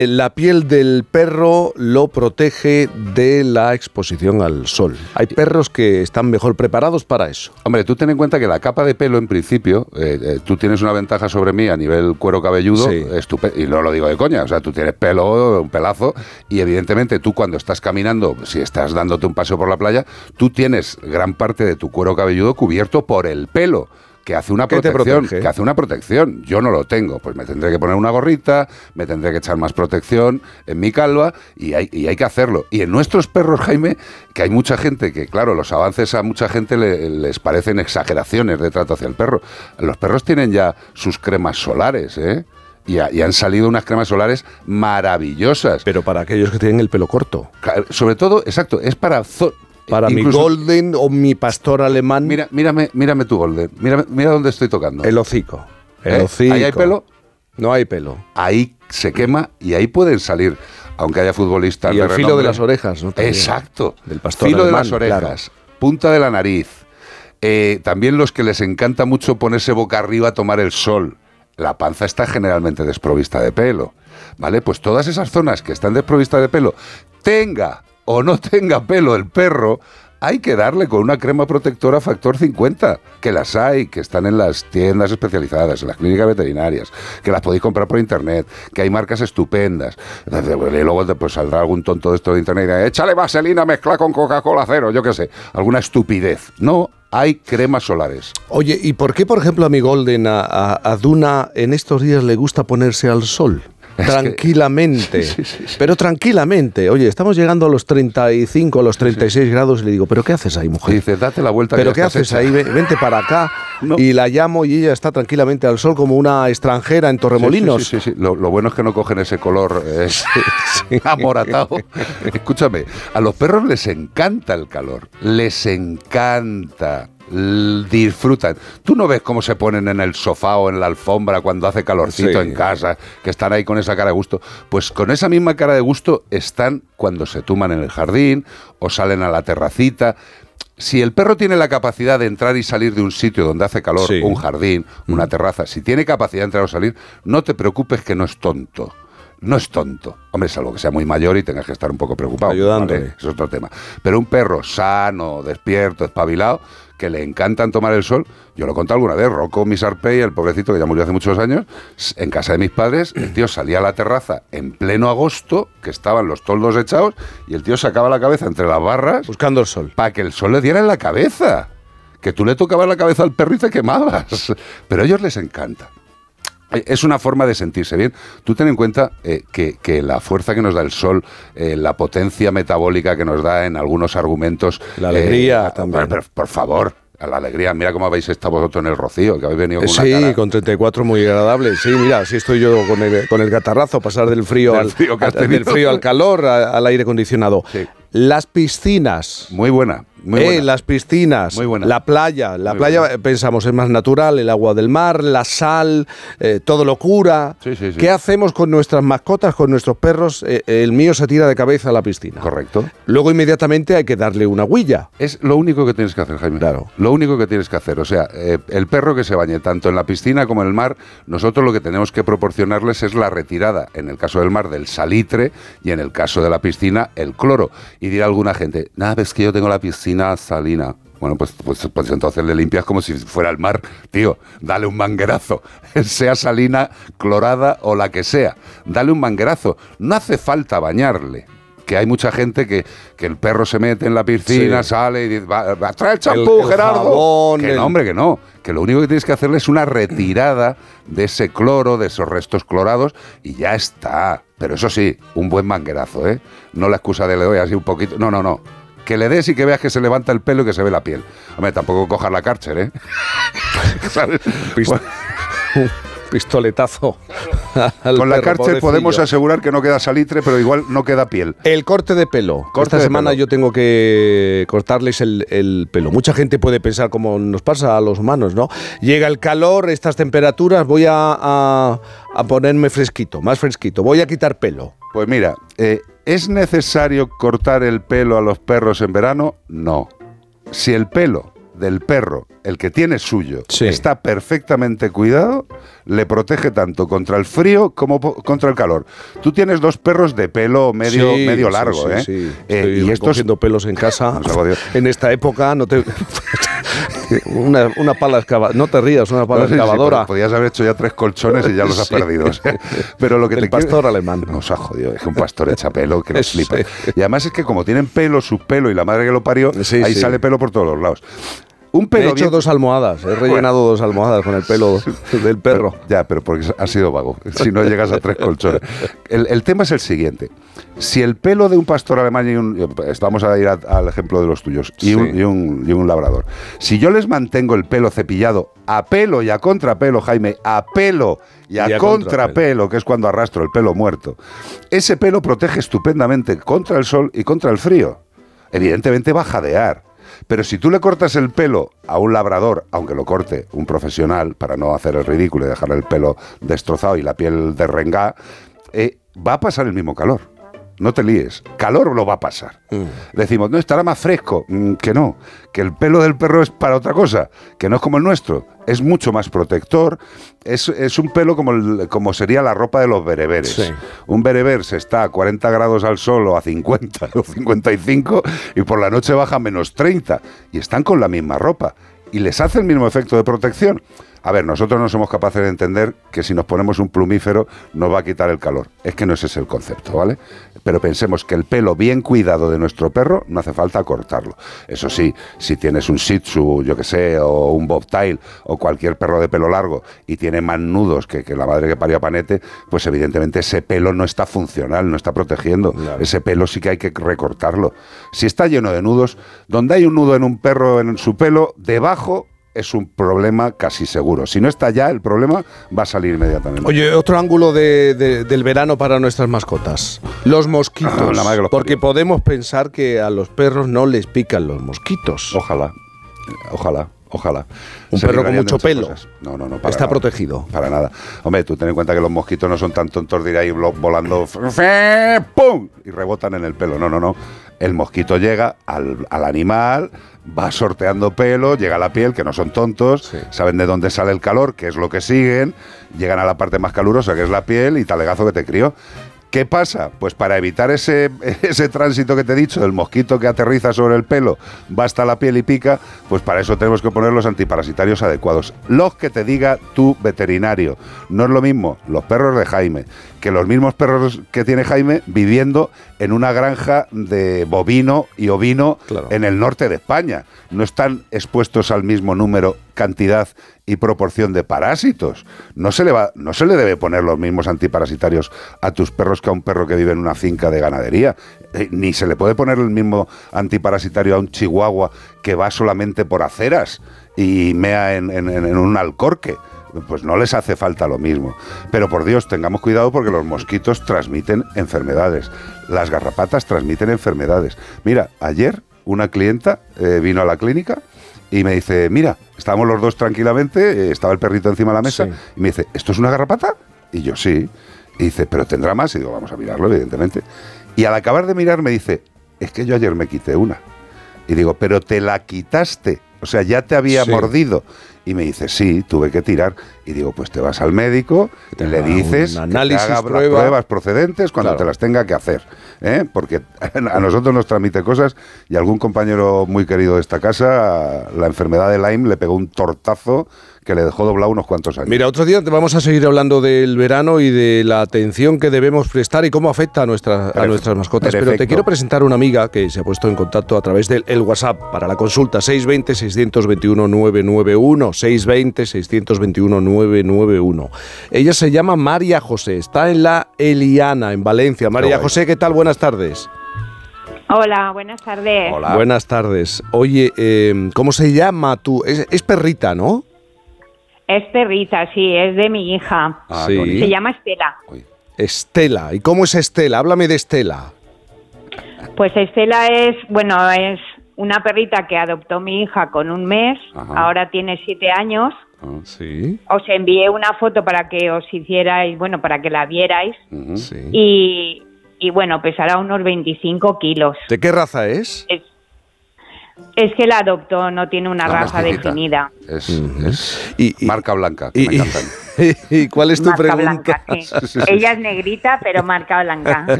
La piel del perro lo protege de la exposición al sol. Hay perros que están mejor preparados para eso. Hombre, tú ten en cuenta que la capa de pelo, en principio, tú tienes una ventaja sobre mí a nivel cuero cabelludo, Sí. y no lo digo de coña, o sea, tú tienes pelo, un pelazo, y evidentemente tú cuando estás caminando, si estás dándote un paseo por la playa, tú tienes gran parte de tu cuero cabelludo cubierto por el pelo. Que hace una protección, Yo no lo tengo, pues me tendré que poner una gorrita, me tendré que echar más protección en mi calva y hay que hacerlo. Y en nuestros perros, Jaime, que hay mucha gente que, claro, los avances a mucha gente les parecen exageraciones de trato hacia el perro. Los perros tienen ya sus cremas solares, ¿eh? Y han salido unas cremas solares maravillosas. Pero para aquellos que tienen el pelo corto. Sobre todo, exacto, es para mi Golden o mi pastor alemán. Mírame tu Golden. Mira dónde estoy tocando. El hocico. El hocico. ¿Ahí hay pelo? No hay pelo. Ahí se quema y ahí pueden salir, aunque haya futbolistas y de el filo renombre. de las orejas, ¿no? También. Exacto. Del pastor filo alemán, de las orejas, claro. Punta de la nariz. También los que les encanta mucho ponerse boca arriba a tomar el sol. La panza está generalmente desprovista de pelo. ¿Vale? Pues todas esas zonas que están desprovistas de pelo, tenga o no tenga pelo el perro, hay que darle con una crema protectora factor 50, que las hay, que están en las tiendas especializadas, en las clínicas veterinarias, que las podéis comprar por internet, que hay marcas estupendas. Y luego pues saldrá algún tonto de esto de internet y dirá, échale vaselina mezcla con Coca-Cola cero, yo qué sé, alguna estupidez. No, hay cremas solares. Oye, ¿y por qué, por ejemplo, a mi Golden, a Duna, en estos días le gusta ponerse al sol? Tranquilamente, sí. Pero tranquilamente. Oye, estamos llegando a los 35, a los 36 grados y le digo, ¿pero qué haces ahí, mujer? Y dice, date la vuelta. ¿Pero qué haces ahí? Vente para acá. No. Y la llamo y ella está tranquilamente al sol como una extranjera en Torremolinos. Sí. Lo bueno es que no cogen ese color amoratado. Escúchame, a los perros les encanta el calor, les encanta. Disfrutan. Tú no ves cómo se ponen en el sofá o en la alfombra cuando hace calorcito en casa, que están ahí con esa cara de gusto. Pues con esa misma cara de gusto están cuando se tuman en el jardín o salen a la terracita. Si el perro tiene la capacidad de entrar y salir de un sitio donde hace calor, un jardín, una terraza, si tiene capacidad de entrar o salir, no te preocupes que no es tonto. No es tonto. Hombre, salvo que sea muy mayor y tengas que estar un poco preocupado. Ayudándole. ¿Vale? Es otro tema. Pero un perro sano, despierto, espabilado, que le encantan tomar el sol. Yo lo he contado alguna vez. Rocco Misarpey, el pobrecito que ya murió hace muchos años, en casa de mis padres, el tío salía a la terraza en pleno agosto, que estaban los toldos echados, y el tío sacaba la cabeza entre las barras. Buscando el sol. Para que el sol le diera en la cabeza. Que tú le tocabas la cabeza al perro y te quemabas. Pero a ellos les encanta. Es una forma de sentirse bien. Tú ten en cuenta que la fuerza que nos da el sol, la potencia metabólica que nos da en algunos argumentos... La alegría también. Pero, por favor, a la alegría. Mira cómo habéis estado vosotros en el Rocío, que habéis venido con una cara... Sí, con 34 muy agradable. Sí, mira, así estoy yo con el catarrazo, pasar del frío al calor, al aire acondicionado. Sí. Las piscinas. Muy buena. Muy buena. Las piscinas, muy buena. La playa pensamos es más natural, el agua del mar, la sal, todo lo cura. Sí. ¿Qué hacemos con nuestras mascotas, con nuestros perros? El mío se tira de cabeza a la piscina. Correcto. Luego inmediatamente hay que darle una huilla. Es lo único que tienes que hacer, Jaime. Claro. Lo único que tienes que hacer. O sea, el perro que se bañe tanto en la piscina como en el mar, nosotros lo que tenemos que proporcionarles es la retirada, en el caso del mar, del salitre y en el caso de la piscina, el cloro. Y dirá alguna gente, nada, ves que yo tengo la piscina salina. Bueno, pues entonces le limpias como si fuera el mar, tío. Dale un manguerazo, sea salina, clorada o la que sea. Dale un manguerazo. No hace falta bañarle. Que hay mucha gente que el perro se mete en la piscina, sale y dice, trae el champú, Gerardo. Jabón, no, hombre, que no. Que lo único que tienes que hacerle es una retirada de ese cloro, de esos restos clorados, y ya está. Pero eso sí, un buen manguerazo, ¿eh? No la excusa de le doy así un poquito. No. Que le des y que veas que se levanta el pelo y que se ve la piel. Hombre, tampoco cojas la Karcher, ¿eh? ¿Sabes? Pistoletazo. Con la Karcher podemos asegurar que no queda salitre, pero igual no queda piel. El corte de pelo. Esta semana yo tengo que cortarles el pelo. Mucha gente puede pensar como nos pasa a los humanos, ¿no? Llega el calor, estas temperaturas, voy a ponerme fresquito, más fresquito. Voy a quitar pelo. Pues mira, ¿es necesario cortar el pelo a los perros en verano? No. Si el pelo del perro, el que tiene suyo, está perfectamente cuidado, le protege tanto contra el frío como contra el calor. Tú tienes 2 perros de pelo medio largo, ¿eh? Sí. Estoy recogiendo pelos en casa. En esta época no te... una pala excavadora. No te rías, una pala excavadora. Sí, podías haber hecho ya 3 colchones y ya los has perdido. Pero lo que el pastor alemán. Nos ha jodido, es que un pastor echa pelo que nos flipa. Y además es que como tienen pelo, subpelo y la madre que lo parió, ahí sale pelo por todos los lados. He hecho 2 almohadas, he rellenado 2 almohadas con el pelo del perro. Pero porque has sido vago, si no llegas a 3 colchones. El tema es el siguiente. Si el pelo de un pastor alemán vamos a ir al ejemplo de los tuyos, y un labrador. Si yo les mantengo el pelo cepillado a pelo y a contrapelo, Jaime, a pelo y a contrapelo, que es cuando arrastro el pelo muerto, ese pelo protege estupendamente contra el sol y contra el frío. Evidentemente va a jadear. Pero si tú le cortas el pelo a un labrador, aunque lo corte un profesional, para no hacer el ridículo y dejarle el pelo destrozado y la piel derrengada, va a pasar el mismo calor. No te líes, calor lo va a pasar. Decimos, no, estará más fresco. Que no, que el pelo del perro es para otra cosa, que no es como el nuestro. Es mucho más protector, es un pelo como sería la ropa de los bereberes. Sí. Un bereber se está a 40 grados al sol o a 50 o 55 y por la noche baja a menos 30 y están con la misma ropa y les hace el mismo efecto de protección. A ver, nosotros no somos capaces de entender que si nos ponemos un plumífero nos va a quitar el calor. Es que no ese es el concepto, ¿vale? Pero pensemos que el pelo bien cuidado de nuestro perro no hace falta cortarlo. Eso sí, si tienes un Shih Tzu, yo que sé, o un Bobtail, o cualquier perro de pelo largo y tiene más nudos que la madre que parió a Panete, pues evidentemente ese pelo no está funcional, no está protegiendo. Claro. Ese pelo sí que hay que recortarlo. Si está lleno de nudos, donde hay un nudo en un perro en su pelo, debajo es un problema casi seguro. Si no está ya, el problema va a salir inmediatamente. Oye, otro ángulo del verano para nuestras mascotas. Los mosquitos. Porque podemos pensar que a los perros no les pican los mosquitos. Ojalá. Un perro con mucho pelo. No, está protegido. Para nada. Hombre, tú ten en cuenta que los mosquitos no son tan tontos de ir ahí volando ¡pum! Y rebotan en el pelo. No. El mosquito llega al animal, va sorteando pelo, llega a la piel, que no son tontos, saben de dónde sale el calor, que es lo que siguen, llegan a la parte más calurosa, que es la piel, y talegazo que te crió. ¿Qué pasa? Pues para evitar ese tránsito que te he dicho, del mosquito que aterriza sobre el pelo, va hasta la piel y pica, pues para eso tenemos que poner los antiparasitarios adecuados. Los que te diga tu veterinario. No es lo mismo los perros de Jaime que los mismos perros que tiene Jaime viviendo en una granja de bovino y ovino en el norte de España. No están expuestos al mismo número, cantidad y proporción de parásitos. No se le debe poner los mismos antiparasitarios a tus perros que a un perro que vive en una finca de ganadería. Ni se le puede poner el mismo antiparasitario a un chihuahua que va solamente por aceras y mea en un alcorque. Pues no les hace falta lo mismo. Pero por Dios, tengamos cuidado porque los mosquitos transmiten enfermedades. Las garrapatas transmiten enfermedades. Mira, ayer una clienta vino a la clínica y me dice, mira, estábamos los dos tranquilamente, estaba el perrito encima de la mesa, y me dice, ¿esto es una garrapata? Y yo, sí. Y dice, ¿pero tendrá más? Y digo, vamos a mirarlo, evidentemente. Y al acabar de mirar me dice, es que yo ayer me quité una. Y digo, ¿pero te la quitaste? O sea, ya te había mordido. Y me dice, sí, tuve que tirar. Y digo, pues te vas al médico y le dices que te haga las pruebas procedentes cuando te las tenga que hacer. Porque a nosotros nos transmite cosas y algún compañero muy querido de esta casa, la enfermedad de Lyme le pegó un tortazo que le dejó doblado unos cuantos años. Mira, otro día te vamos a seguir hablando del verano y de la atención que debemos prestar y cómo afecta a nuestras mascotas. Perfecto. Pero te quiero presentar una amiga que se ha puesto en contacto a través del WhatsApp para la consulta 620-621-991, 620-621-991. Ella se llama María José, está en la Eliana, en Valencia. María José, ¿qué tal? Buenas tardes. Hola, buenas tardes. Hola. Buenas tardes. Oye, ¿cómo se llama tú? Es perrita, ¿no? Es perrita, sí, es de mi hija. Sí. Se llama Estela. Estela. ¿Y cómo es Estela? Háblame de Estela. Pues Estela es una perrita que adoptó mi hija con un mes. Ajá. Ahora tiene 7 años. Sí. Os envié una foto para que os hicierais, para que la vierais. Sí. Y bueno, pesará unos 25 kilos. ¿De qué raza es? Es que la adoptó, no tiene una raza definida. Es marca blanca, que me encantan. ¿Y cuál es tu marca pregunta? Blanca, sí. Ella es negrita, pero marca blanca.